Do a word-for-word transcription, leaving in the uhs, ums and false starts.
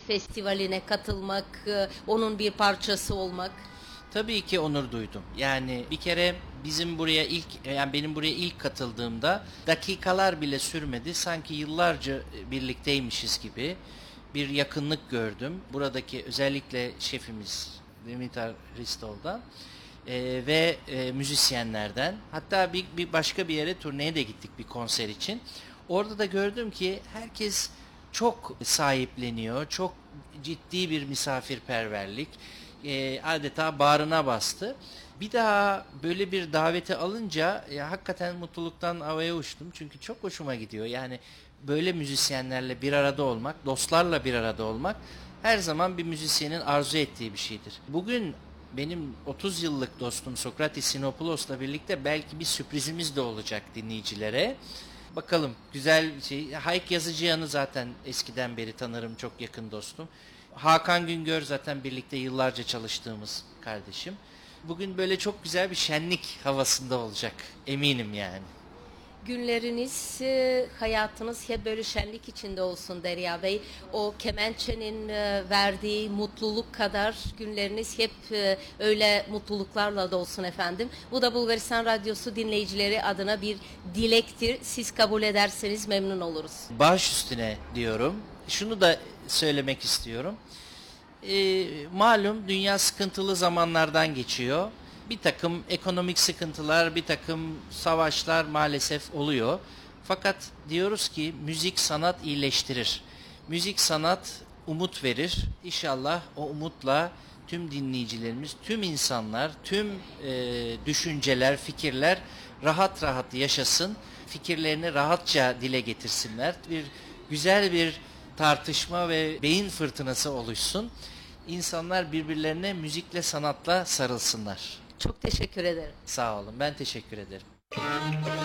Festivaline katılmak, e, onun bir parçası olmak? Tabii ki onur duydum. Yani bir kere bizim buraya ilk, yani benim buraya ilk katıldığımda dakikalar bile sürmedi. Sanki yıllarca birlikteymişiz gibi bir yakınlık gördüm. Buradaki özellikle şefimiz Dimitar Hristol'dan e, ve e, müzisyenlerden. Hatta bir, bir başka bir yere turneye de gittik bir konser için. Orada da gördüm ki herkes çok sahipleniyor, çok ciddi bir misafirperverlik, e, adeta bağrına bastı. Bir daha böyle bir daveti alınca ya, hakikaten mutluluktan havaya uçtum. Çünkü çok hoşuma gidiyor. Yani böyle müzisyenlerle bir arada olmak, dostlarla bir arada olmak her zaman bir müzisyenin arzu ettiği bir şeydir. Bugün benim otuz yıllık dostum Sokratis Sinopoulos'la birlikte belki bir sürprizimiz de olacak dinleyicilere. Bakalım, güzel bir şey. Hayk Yazıcıyan'ı zaten eskiden beri tanırım, çok yakın dostum. Hakan Güngör zaten birlikte yıllarca çalıştığımız kardeşim. Bugün böyle çok güzel bir şenlik havasında olacak, eminim yani. Günleriniz, e, hayatınız hep böyle şenlik içinde olsun Derya Bey. O kemençenin e, verdiği mutluluk kadar günleriniz hep e, öyle mutluluklarla da olsun efendim. Bu da Bulgaristan Radyosu dinleyicileri adına bir dilektir. Siz kabul ederseniz memnun oluruz. Baş üstüne diyorum. Şunu da söylemek istiyorum. E, malum dünya sıkıntılı zamanlardan geçiyor. Bir takım ekonomik sıkıntılar, bir takım savaşlar maalesef oluyor. Fakat diyoruz ki müzik sanat iyileştirir. Müzik sanat umut verir. İnşallah o umutla tüm dinleyicilerimiz, tüm insanlar, tüm e, düşünceler, fikirler rahat rahat yaşasın. Fikirlerini rahatça dile getirsinler. Bir güzel bir tartışma ve beyin fırtınası oluşsun. İnsanlar birbirlerine müzikle, sanatla sarılsınlar. Çok teşekkür ederim. Sağ olun. Ben teşekkür ederim.